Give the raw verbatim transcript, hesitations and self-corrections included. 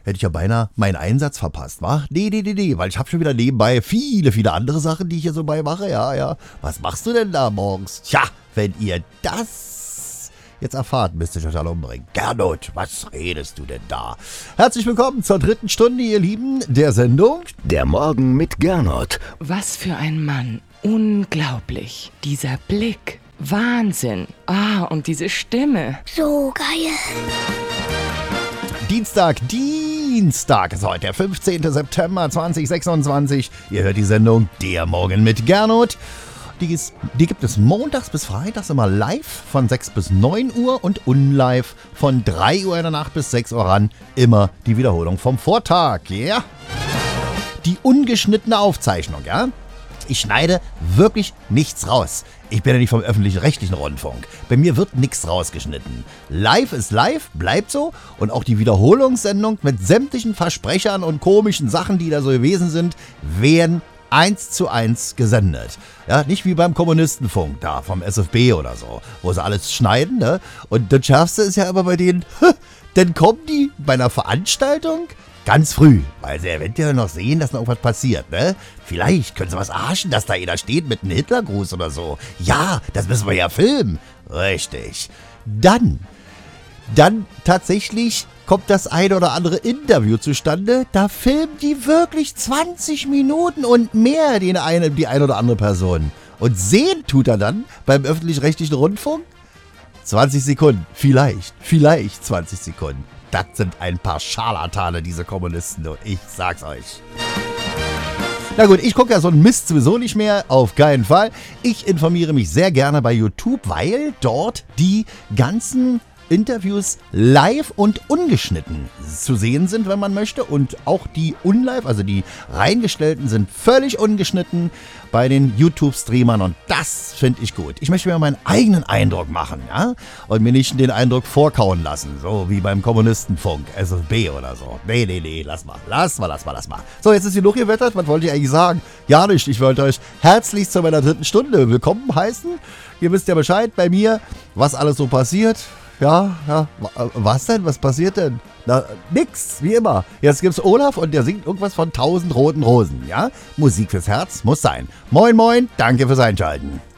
hätte ich ja beinahe meinen Einsatz verpasst, wa? Nee, nee, nee, nee, weil ich habe schon wieder nebenbei viele, viele andere Sachen, die ich hier so bei mache, ja, ja. Was machst du denn da morgens? Tja, wenn ihr das jetzt erfahrt, müsst ihr euch total umbringen. Gernot, was redest du denn da? Herzlich willkommen zur dritten Stunde, ihr Lieben, der Sendung Der Morgen mit Gernot. Was für ein Mann. Unglaublich. Dieser Blick. Wahnsinn. Ah, und diese Stimme. So geil. Dienstag, Dienstag ist heute der fünfzehnten September zweitausendsechsundzwanzig. Ihr hört die Sendung Der Morgen mit Gernot. Die, ist, die gibt es montags bis freitags immer live von sechs bis neun Uhr und unlive von drei Uhr in der Nacht bis sechs Uhr ran. Immer die Wiederholung vom Vortag, ja? Yeah. Die ungeschnittene Aufzeichnung, ja? Ich schneide wirklich nichts raus. Ich bin ja nicht vom öffentlich-rechtlichen Rundfunk. Bei mir wird nichts rausgeschnitten. Live ist live, bleibt so. Und auch die Wiederholungssendung mit sämtlichen Versprechern und komischen Sachen, die da so gewesen sind, werden eins zu eins gesendet. Ja, nicht wie beim Kommunistenfunk da, vom S F B oder so, wo sie alles schneiden, ne? Und das Schärfste ist ja immer bei denen, dann kommen die bei einer Veranstaltung ganz früh, weil sie eventuell noch sehen, dass noch irgendwas passiert, ne? Vielleicht können sie was arschen, dass da jeder steht mit einem Hitlergruß oder so. Ja, das müssen wir ja filmen. Richtig. Dann, dann tatsächlich kommt das ein oder andere Interview zustande. Da filmen die wirklich zwanzig Minuten und mehr die eine, die eine oder andere Person. Und sehen tut er dann beim öffentlich-rechtlichen Rundfunk zwanzig Sekunden. Vielleicht, vielleicht zwanzig Sekunden. Das sind ein paar Scharlatane, diese Kommunisten. Ich sag's euch. Na gut, ich gucke ja so einen Mist sowieso nicht mehr. Auf keinen Fall. Ich informiere mich sehr gerne bei YouTube, weil dort die ganzen Interviews live und ungeschnitten zu sehen sind, wenn man möchte. Und auch die unlive, also die reingestellten, sind völlig ungeschnitten bei den YouTube-Streamern. Und das finde ich gut. Ich möchte mir meinen eigenen Eindruck machen, ja? Und mir nicht den Eindruck vorkauen lassen. So wie beim Kommunistenfunk, S F B oder so. Nee, nee, nee, lass mal. Lass mal, lass mal, lass mal. So, jetzt ist genug gewettert. Was wollte ich eigentlich sagen? Ja, nicht. Ich wollte euch herzlich zu meiner dritten Stunde willkommen heißen. Ihr wisst ja Bescheid bei mir, was alles so passiert. Ja, ja, was denn? Was passiert denn? Na, nix, wie immer. Jetzt gibt's Olaf und der singt irgendwas von tausend roten Rosen, ja? Musik fürs Herz muss sein. Moin, moin, danke fürs Einschalten.